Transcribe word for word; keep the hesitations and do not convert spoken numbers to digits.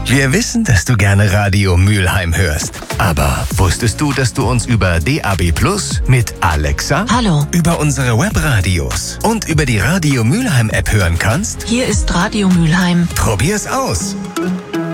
Wir wissen, dass du gerne Radio Mülheim hörst. Aber wusstest du, dass du uns über D A B Plus mit Alexa, Hallo, über unsere Webradios und über die Radio Mülheim App hören kannst? hier ist Radio Mülheim. Probier's aus!